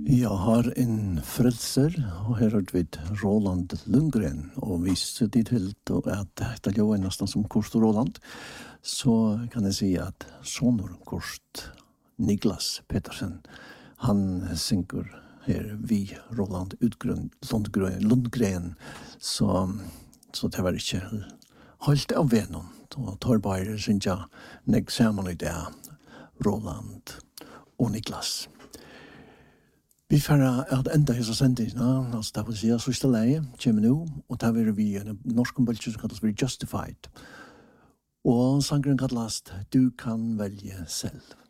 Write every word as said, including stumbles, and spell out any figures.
Jag har en frälser och här har vi Roland Lundgren och visst det till att det är nästan som Kurt Roland så kan jag säga att sonor Kurt Niklas Pettersen han synker här vi Roland Utgrund Lundgren Lundgren så så det var inte helt av vännen och tar bara synja nek samman i det Roland och Niklas. Vi får at enda hesa sendingene, altså det vil si at siste leie kommer nå, og det vil vi en norsk bølge som kalles for Justified. Og sangeren kalles Du kan velge selv.